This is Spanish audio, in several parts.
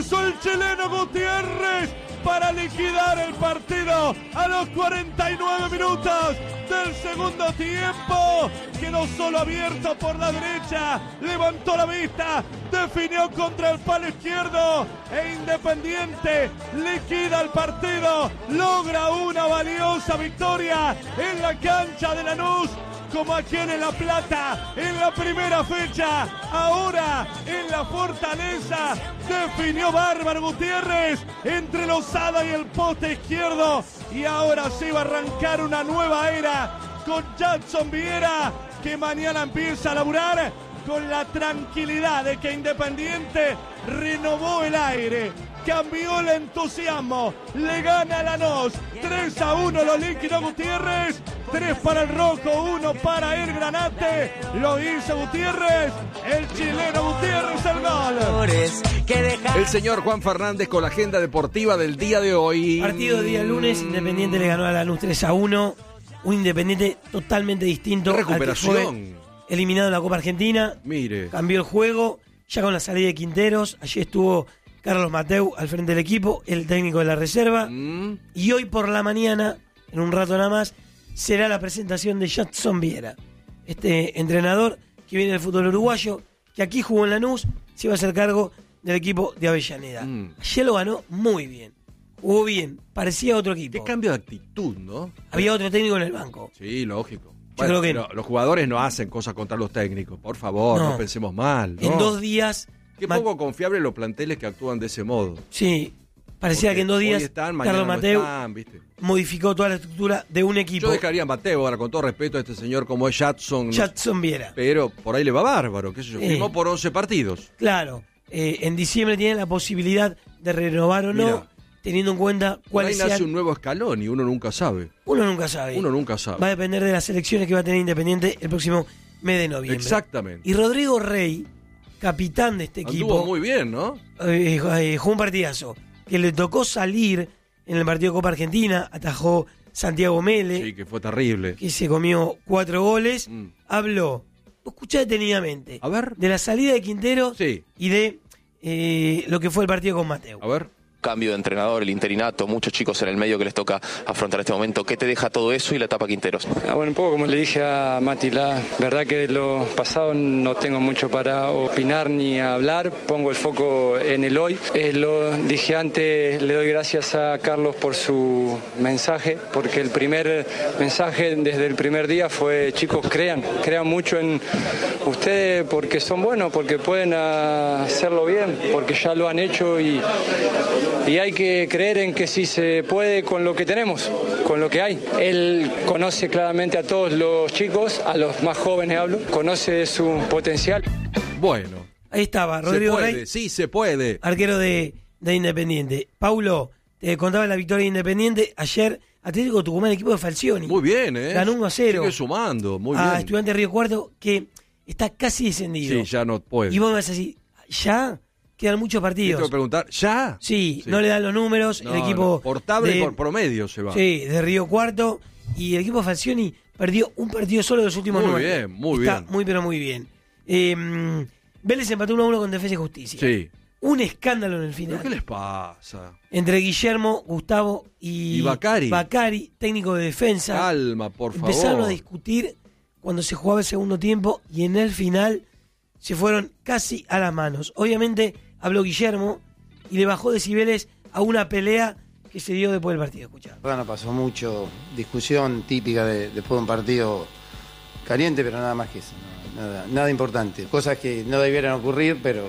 hizo el chileno Gutiérrez para liquidar el partido a los 49 minutos del segundo tiempo. Quedó solo abierto por la derecha, levantó la vista, definió contra el palo izquierdo e Independiente liquida el partido, logra una valiosa victoria en la cancha de Lanús, como aquí en La Plata, en la primera fecha, ahora en la Fortaleza, definió Bárbaro Gutiérrez entre Lozada y el poste izquierdo, y ahora se va a arrancar una nueva era con Jackson Viera, que mañana empieza a laburar con la tranquilidad de que Independiente renovó el aire, cambió el entusiasmo, le gana a Lanús, 3-1 lo liquidó Gutiérrez, 3 para el Rojo, 1 para el Granate, lo hizo Gutiérrez, el chileno Gutiérrez el gol. El señor Juan Fernández con la agenda deportiva del día de hoy. Partido de día lunes, Independiente le ganó a Lanús 3-1, un Independiente totalmente distinto. Recuperación. Al que fue eliminado en la Copa Argentina. Mire. Cambió el juego, ya con la salida de Quinteros. Allí estuvo Carlos Mateu al frente del equipo, el técnico de la reserva. Y hoy por la mañana, en un rato nada más, será la presentación de Jackson Viera, este entrenador que viene del fútbol uruguayo, que aquí jugó en Lanús, se iba a hacer cargo del equipo de Avellaneda. Ayer lo ganó muy bien, jugó bien, parecía otro equipo. Qué cambio de actitud, ¿no? Había otro técnico en el banco. Sí, lógico. Yo creo que los jugadores no hacen cosas contra los técnicos, por favor, no pensemos mal. En 2 días... Qué poco confiables los planteles que actúan de ese modo. Sí, parecía porque que en 2 días Carlos Mateu modificó toda la estructura de un equipo. Yo dejaría a Mateu, ahora con todo respeto a este señor como es Jackson Viera. Pero por ahí le va bárbaro, qué sé yo, firmó por 11 partidos. Claro, en diciembre tiene la posibilidad de renovar o no. Mirá, teniendo en cuenta cuál sea... Ahí nace un nuevo escalón y uno nunca sabe. Uno nunca sabe. Va a depender de las elecciones que va a tener Independiente el próximo mes de noviembre. Exactamente. Y Rodrigo Rey, capitán de este equipo... Anduvo muy bien, ¿no? Jugó un partidazo. Que le tocó salir en el partido de Copa Argentina, atajó Santiago Mele. Sí, que fue terrible. Que se comió 4 goles. Habló, escuchá detenidamente, a ver, de la salida de Quinteros y de lo que fue el partido con Mateu. A ver. Cambio de entrenador, el interinato, muchos chicos en el medio que les toca afrontar este momento. ¿Qué te deja todo eso y la etapa Quinteros? Bueno, un poco como le dije a Mati, la verdad que de lo pasado no tengo mucho para opinar ni hablar, pongo el foco en el hoy. Lo dije antes, le doy gracias a Carlos por su mensaje, porque el primer mensaje desde el primer día fue: chicos, crean mucho en ustedes porque son buenos, porque pueden hacerlo bien, porque ya lo han hecho y hay que creer en que sí se puede con lo que tenemos, con lo que hay. Él conoce claramente a todos los chicos, a los más jóvenes hablo, conoce su potencial. Bueno. Ahí estaba, Rodrigo Rey. Sí, se puede. Arquero de Independiente. Paulo, te contaba la victoria de Independiente. Ayer, Atlético Tucumán, el equipo de Falcioni. Muy bien, ganó 1-0. Sigue sumando, muy bien. Estudiante de Río Cuarto, que está casi descendido. Sí, ya no puede. Y vos me vas a decir, ¿ya? Quedan muchos partidos. Tengo que preguntar, ¿ya? Sí, no le dan los números. El equipo por tabla y por promedio se va. Sí, de Río Cuarto. Y el equipo de Falcioni perdió un partido solo de los últimos 9. Muy bien, muy bien. Está muy, pero muy bien. Vélez empató 1-1 con Defensa y Justicia. Sí. Un escándalo en el final. ¿Pero qué les pasa? Entre Guillermo, Gustavo y Bacari, técnico de Defensa. Calma, por favor. Empezaron a discutir cuando se jugaba el segundo tiempo y en el final se fueron casi a las manos. Obviamente habló Guillermo y le bajó decibeles a una pelea que se dio después del partido. Escuchá. Bueno, pasó mucho, discusión típica después de un partido caliente, pero nada más que eso, nada importante. Cosas que no debieran ocurrir, pero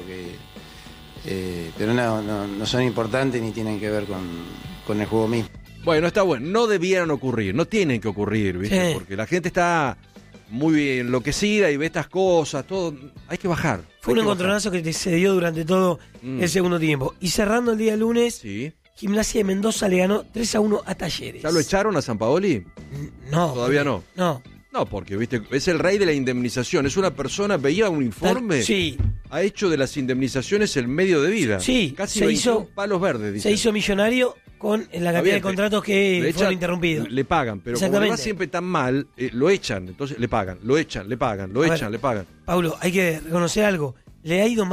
no son importantes ni tienen que ver con el juego mismo. Bueno, está bueno, no debieran ocurrir, no tienen que ocurrir, ¿viste? Sí. Porque la gente está muy enloquecida y ve estas cosas, todo, hay que bajar. Fue un encontronazo que se dio durante todo el segundo tiempo. Y cerrando el día lunes, Gimnasia de Mendoza le ganó 3-1 a Talleres. ¿Ya lo echaron a Sampaoli? No. ¿Todavía no? No, porque viste, es el rey de la indemnización. Es una persona, veía un informe, ha hecho de las indemnizaciones el medio de vida. Sí, casi se hizo palos verdes. Dicen. Se hizo millonario con la cantidad de contratos que fueron interrumpidos. Le pagan, pero como le va siempre tan mal, lo echan, entonces le pagan, lo echan, le pagan, lo echan, le pagan. Paulo, hay que reconocer algo. Le ha ido mal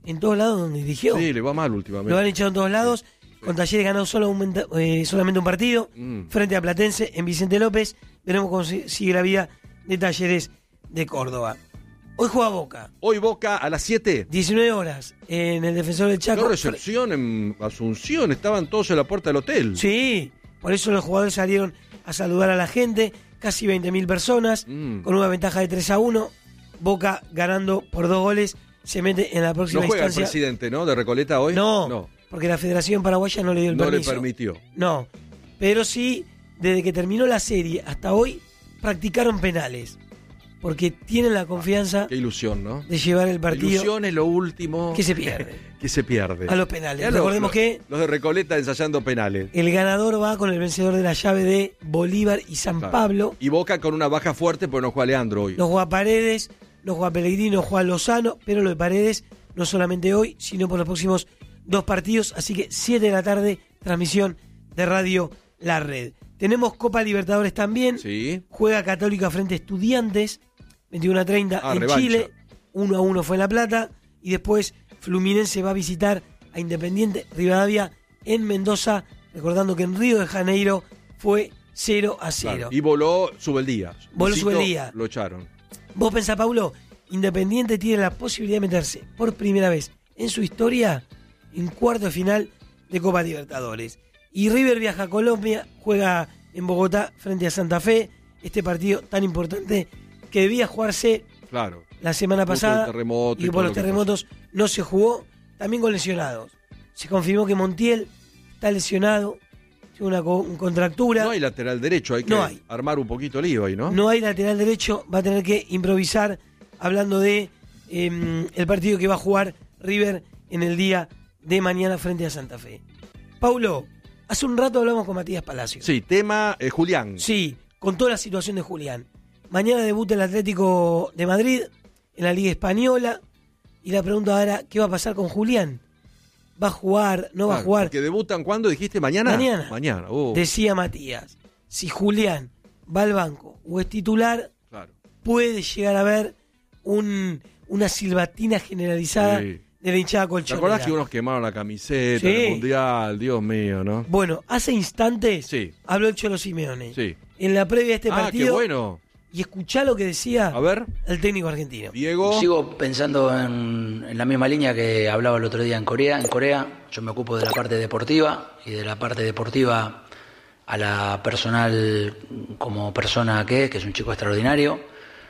en todos lados donde dirigió. Sí, le va mal últimamente. Lo han echado en todos lados. Sí. Con Talleres ganó solamente un partido frente a Platense en Vicente López. Veremos cómo sigue la vida de Talleres de Córdoba. Hoy juega Boca. Hoy Boca a las 7. 19 horas en el Defensor del Chaco. No recepción en Asunción, estaban todos en la puerta del hotel. Sí, por eso los jugadores salieron a saludar a la gente. Casi 20.000 personas, con una ventaja de 3-1. Boca ganando por 2 goles. Se mete en la próxima No juega instancia. el presidente, ¿no? De Recoleta hoy. No, porque la Federación Paraguaya no le dio el permiso. No le permitió. No, pero sí, desde que terminó la serie hasta hoy, practicaron penales. Porque tienen la confianza Qué ilusión, ¿no? de llevar el partido. Ilusión es lo último Que se pierde. que se pierde. A los penales. Ya Recordemos que los de Recoleta ensayando penales. el ganador va con el vencedor de la llave de Bolívar y San Claro. Pablo. Y Boca con una baja fuerte, porque no juega Leandro hoy. No juega Paredes, no juega Pellegrini, no juega Lozano, pero lo de Paredes no solamente hoy, sino por los próximos 2 partidos. Así que 7 de la tarde, transmisión de Radio La Red. Tenemos Copa Libertadores también. Sí. Juega Católica frente a Estudiantes, 21-30 en revancha. Chile. 1-1 fue en La Plata. Y después Fluminense va a visitar a Independiente Rivadavia en Mendoza. Recordando que en Río de Janeiro fue 0-0. Claro. Y voló Subeldía. Voló Luisito Subeldía. Lo echaron. ¿Vos pensás, Paulo? Independiente tiene la posibilidad de meterse por primera vez en su historia en cuarto de final de Copa Libertadores. Y River viaja a Colombia, juega en Bogotá frente a Santa Fe. Este partido tan importante que debía jugarse Claro. la semana Justo pasada el terremoto y y por todo los lo que terremotos no se jugó. También con lesionados. Se confirmó que Montiel está lesionado, tiene una contractura. No hay lateral derecho, hay que No hay. armar un poquito lío ahí, ¿no? No hay lateral derecho, va a tener que improvisar, hablando de el partido que va a jugar River en el día de mañana frente a Santa Fe. Paulo, hace un rato hablamos con Matías Palacios. Sí, tema Julián. Sí, con toda la situación de Julián. Mañana debuta el Atlético de Madrid en la Liga Española y la pregunta ahora, ¿qué va a pasar con Julián? ¿Va a jugar? ¿No va a jugar? ¿Que debutan cuándo dijiste? ¿Mañana? Mañana. Mañana. Decía Matías, si Julián va al banco o es titular, Claro. puede llegar a haber una silbatina generalizada Sí. de la hinchada ¿Te colchonera. acordás que unos quemaron la camiseta Sí. del Mundial? Dios mío, ¿no? Bueno, hace instantes Sí. habló el Cholo Simeone. Sí. En la previa de este Ah, partido. qué bueno. Y escuchá lo que decía A ver, el técnico argentino. Diego. Sigo pensando en la misma línea que hablaba el otro día en Corea. En Corea yo me ocupo de la parte deportiva y de la parte deportiva a la personal como persona que es un chico extraordinario.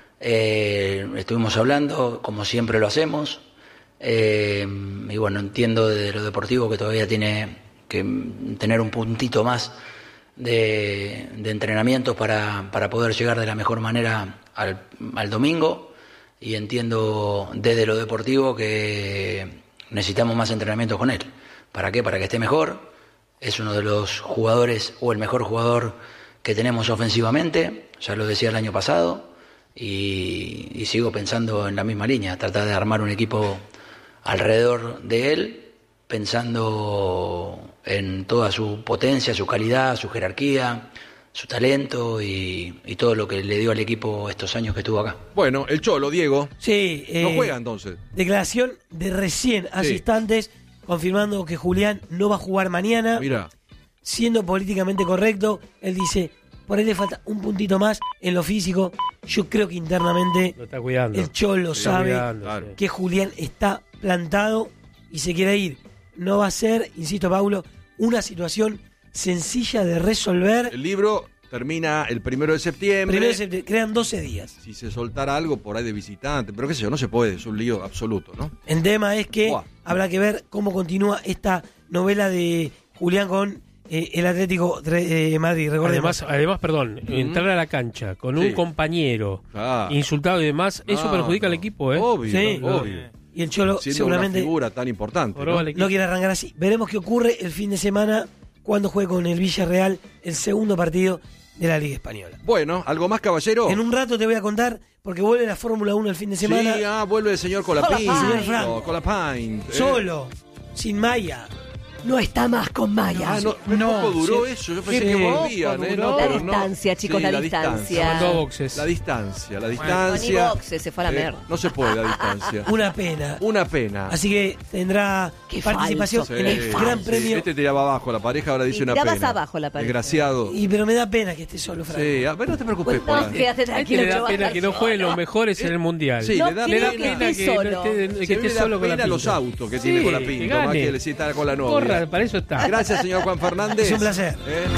Estuvimos hablando, como siempre lo hacemos. Y bueno, entiendo de lo deportivo que todavía tiene que tener un puntito más de entrenamiento para poder llegar de la mejor manera al domingo, y entiendo desde lo deportivo que necesitamos más entrenamiento con él. ¿Para qué? Para que esté mejor. Es uno de los jugadores o el mejor jugador que tenemos ofensivamente, ya lo decía el año pasado, y sigo pensando en la misma línea, tratar de armar un equipo alrededor de él, pensando en toda su potencia, su calidad, su jerarquía, su talento y todo lo que le dio al equipo estos años que estuvo acá. Bueno, el Cholo, Diego. Sí, No juega entonces. declaración de recién, hace Sí. instantes, confirmando que Julián no va a jugar mañana. Mira. Siendo políticamente correcto, él dice, por ahí le falta un puntito más en lo físico. Yo creo que internamente Lo está cuidando. el Cholo Lo está sabe cuidando, claro. sí. que Julián está plantado y se quiere ir. No va a ser, insisto, Paulo, una situación sencilla de resolver. El libro termina el 1 de septiembre. Primero se crean 12 días. Si se soltara algo por ahí de visitante, pero qué sé yo, no se puede, es un lío absoluto, ¿no? El tema es que Buah. habrá que ver cómo continúa esta novela de Julián con el Atlético de Madrid. Recordemos. Además, perdón, entrar a la cancha con Sí. un compañero Claro. insultado y demás, eso No, perjudica al no. equipo, ¿eh? Obvio, Sí. obvio. Y el Cholo Siendo seguramente una figura tan importante, Joró ¿no? al equipo. no quiere arrancar así. Veremos qué ocurre el fin de semana cuando juegue con el Villarreal el segundo partido de la Liga Española. Bueno, ¿algo más, caballero? En un rato te voy a contar, porque vuelve la Fórmula 1 el fin de semana. Sí, vuelve el señor Colapinto. Señor Frank. Colapinto. Solo, sin Maya. no está más con Maya. No, poco duró eso. Yo pensé que volvían, ¿eh? No, la pero distancia, chicos, sí, la distancia. Mandó a boxes. La distancia. Ni boxes, se fue a la mierda. No se puede a distancia. Una pena. Una pena. Así que tendrá participación falso, en el Gran Premio. Este tiraba abajo la pareja, ahora dice una pena. Tirabas abajo la pareja. Desgraciado. Pero me da pena que esté solo, Franco. Sí, a ver, no te preocupes. No, quédate tranquilo. Le da yo pena voy que a no estar jueguen solo. los mejores en el mundial. Sí, No le da quiero pena que esté solo. Que esté solo con la pena los pinta. autos que tiene con la pinta. gane. Más que le cita con la novia. Corra, para eso está. Gracias, señor Juan Fernández. Es un placer.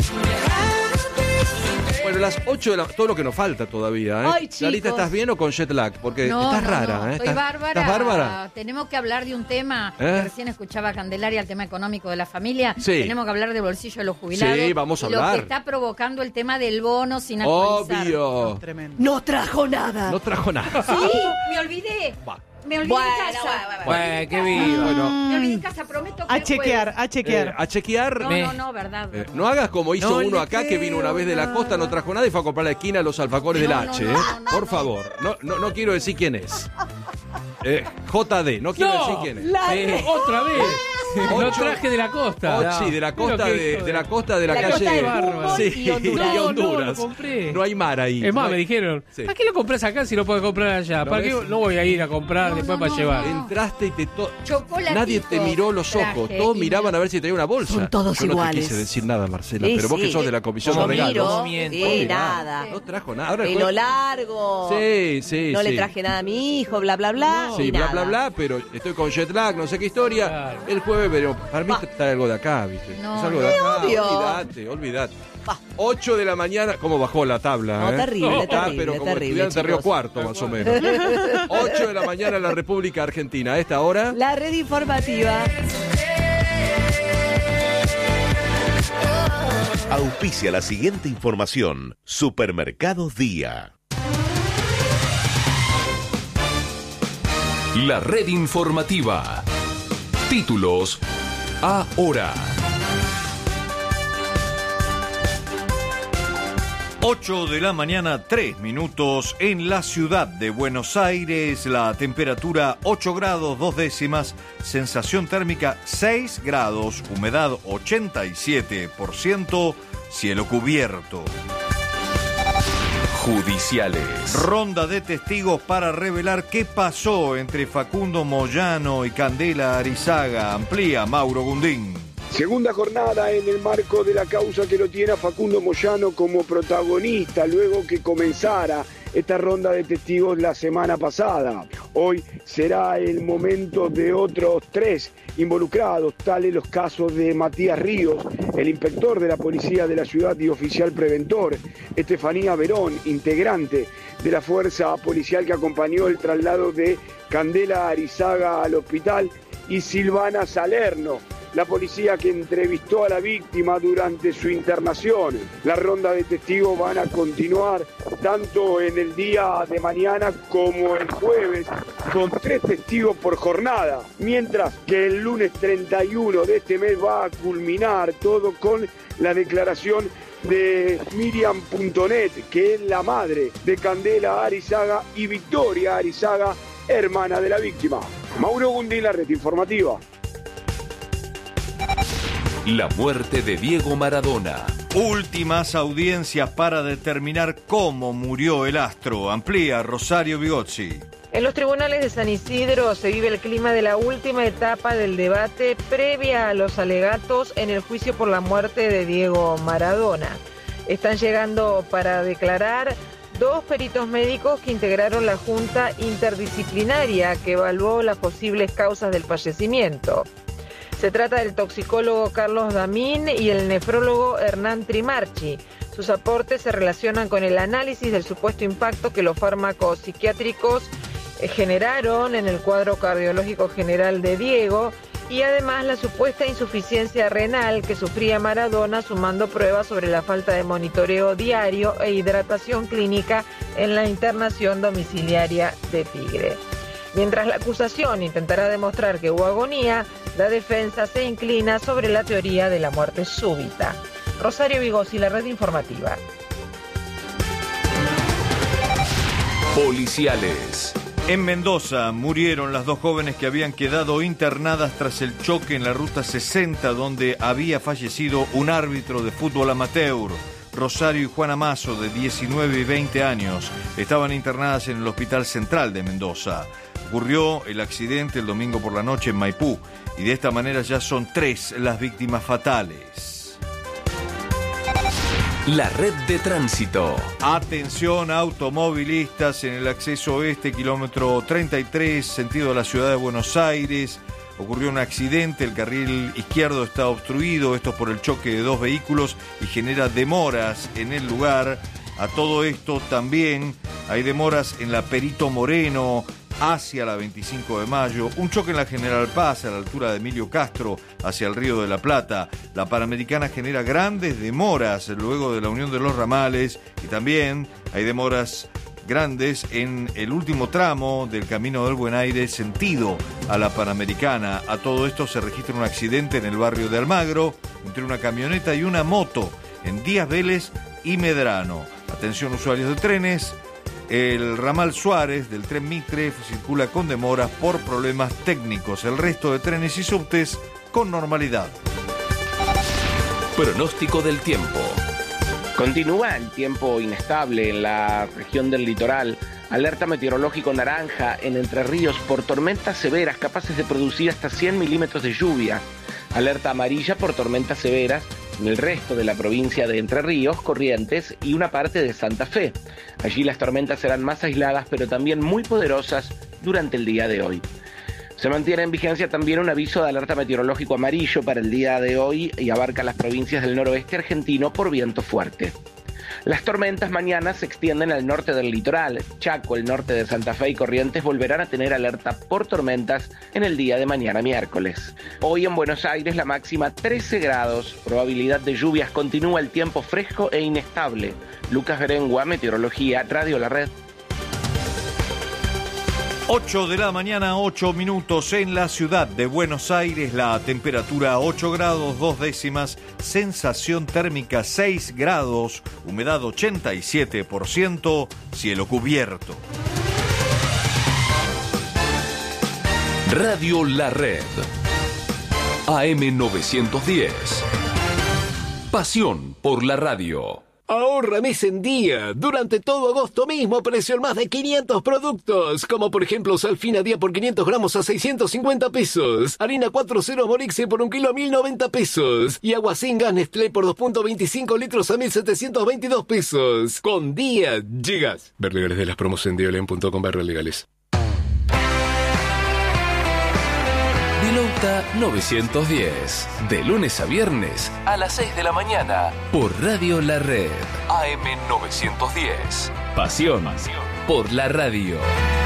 Bueno, las 8 de la... Todo lo que nos falta todavía, ¿eh? Ay, chicos. Clarita, ¿estás bien o con jet lag? Porque estás rara, ¿eh? Estoy bárbara. ¿Estás bárbara? Tenemos que hablar de un tema que recién escuchaba Candelaria, el tema económico de la familia. Sí. Tenemos que hablar del bolsillo de los jubilados. Sí, vamos a Lo hablar. que está provocando el tema del bono sin actualizar. Obvio. No trajo nada. No trajo nada. Sí, me olvidé. Va. Me olvidé en casa. Bueno, qué vivo. Me olvidé en casa, prometo que A chequear. A chequear. No, verdad. No hagas como hizo No uno le acá que vino una vez de la costa, no trajo nada y fue a comprar a la esquina los alfacores del H. Por favor, no quiero decir quién es. JD, no quiero decir quién es. Otra vez. Lo 8. traje de la costa. Sí, de la costa de la costa de la La calle. costa de Humboldt Sí, y Honduras. y Honduras. No, lo compré. No hay mar ahí. Es más, No me hay- dijeron, Sí. ¿para qué lo compras acá si lo puedes comprar allá? ¿No ¿Para qué ves? no voy a ir a comprar después para llevar? Entraste y te Chocolatitos nadie te miró los ojos. traje Todos y miraban a ver si traía una bolsa. Son todos Yo no iguales. te quise decir nada, Marcela, Sí, pero vos que sí. sos de la comisión de Yo regalos. miro, sí, nada. No trajo nada. Ahora Pelo largo. Sí. No le traje nada a mi hijo, bla, bla, bla. Sí, y bla, nada. bla, bla, pero estoy con jet lag, no sé qué historia. Claro. El jueves veremos. Para mí trae algo de acá, ¿viste? No, es algo de acá. obvio. Olvídate. 8 de la mañana. ¿Cómo bajó la tabla? No, terrible, terrible, pero como terrible, estudiante de Río chicos. Cuarto, más o menos. 8 de la mañana en la República Argentina. A esta hora. La red informativa. Auspicia la siguiente información. Supermercados Día. La red informativa. Títulos ahora. 8 de la mañana, 3 minutos en la ciudad de Buenos Aires. La temperatura 8 grados 2 décimas, sensación térmica 6 grados, humedad 87%, cielo cubierto. Judiciales. Ronda de testigos para revelar qué pasó entre Facundo Moyano y Candela Arizaga. Amplía Mauro Gundín. Segunda jornada en el marco de la causa que lo tiene a Facundo Moyano como protagonista luego que comenzara esta ronda de testigos la semana pasada. Hoy será el momento de otros 3 involucrados, tales los casos de Matías Ríos, el inspector de la policía de la ciudad y oficial preventor, Estefanía Verón, integrante de la fuerza policial que acompañó el traslado de Candela Arizaga al hospital, y Silvana Salerno, la policía que entrevistó a la víctima durante su internación. La ronda de testigos van a continuar tanto en el día de mañana como el jueves, con 3 testigos por jornada, mientras que el lunes 31 de este mes va a culminar todo con la declaración de Miriam.net, que es la madre de Candela Arizaga, y Victoria Arizaga, hermana de la víctima. Mauro Gundín, la red informativa. La muerte de Diego Maradona. Últimas audiencias para determinar cómo murió el astro. Amplía Rosario Bigozzi. En los tribunales de San Isidro se vive el clima de la última etapa del debate previa a los alegatos en el juicio por la muerte de Diego Maradona. Están llegando para declarar 2 peritos médicos que integraron la Junta Interdisciplinaria que evaluó las posibles causas del fallecimiento. Se trata del toxicólogo Carlos Damín y el nefrólogo Hernán Trimarchi. Sus aportes se relacionan con el análisis del supuesto impacto que los fármacos psiquiátricos generaron en el cuadro cardiológico general de Diego, y además la supuesta insuficiencia renal que sufría Maradona, sumando pruebas sobre la falta de monitoreo diario e hidratación clínica en la internación domiciliaria de Tigre. Mientras la acusación intentará demostrar que hubo agonía, la defensa se inclina sobre la teoría de la muerte súbita. Rosario Bigozzi, la red informativa. Policiales. En Mendoza murieron las dos jóvenes que habían quedado internadas tras el choque en la Ruta 60, donde había fallecido un árbitro de fútbol amateur. Rosario y Juana Mazo, de 19 y 20 años, estaban internadas en el Hospital Central de Mendoza. Ocurrió el accidente el domingo por la noche en Maipú, y de esta manera ya son 3 las víctimas fatales. La red de tránsito. Atención automovilistas en el acceso oeste, kilómetro 33, sentido de la ciudad de Buenos Aires. Ocurrió un accidente, el carril izquierdo está obstruido, esto es por el choque de 2 vehículos y genera demoras en el lugar. A todo esto también hay demoras en la Perito Moreno hacia la 25 de mayo, un choque en la General Paz a la altura de Emilio Castro hacia el Río de la Plata. La Panamericana genera grandes demoras luego de la unión de los ramales y también hay demoras grandes en el último tramo del Camino del Buen Aire sentido a la Panamericana. A todo esto se registra un accidente en el barrio de Almagro entre una camioneta y una moto en Díaz Vélez y Medrano. Atención usuarios de trenes. El ramal Suárez del tren Mitre circula con demoras por problemas técnicos. El resto de trenes y subtes con normalidad. Pronóstico del tiempo. Continúa el tiempo inestable en la región del litoral. Alerta meteorológico naranja en Entre Ríos por tormentas severas capaces de producir hasta 100 milímetros de lluvia. Alerta amarilla por tormentas severas en el resto de la provincia de Entre Ríos, Corrientes y una parte de Santa Fe. Allí las tormentas serán más aisladas, pero también muy poderosas durante el día de hoy. Se mantiene en vigencia también un aviso de alerta meteorológico amarillo para el día de hoy y abarca las provincias del noroeste argentino por viento fuerte. Las tormentas mañana se extienden al norte del litoral. Chaco, el norte de Santa Fe y Corrientes volverán a tener alerta por tormentas en el día de mañana miércoles. Hoy en Buenos Aires la máxima 13 grados. Probabilidad de lluvias, continúa el tiempo fresco e inestable. Lucas Berengua, Meteorología, Radio La Red. 8 de la mañana, 8 minutos en la ciudad de Buenos Aires, la temperatura 8 grados 2 décimas, sensación térmica 6 grados, humedad 87%, cielo cubierto. Radio La Red. AM 910. Pasión por la radio. Ahorra mes en día. Durante todo agosto mismo precio en más de 500 productos. Como por ejemplo Salfina día por 500 gramos a 650 pesos. Harina 4.0 Morixe por 1 kilo a 1.090 pesos. Y agua sin gas Nestlé por 2.25 litros a 1.722 pesos. Con día llegas. Ver legales de las promos en diolen.com/legales. Vilauta 910. De lunes a viernes a las 6 de la mañana. Por Radio La Red. AM 910. Pasión por la radio.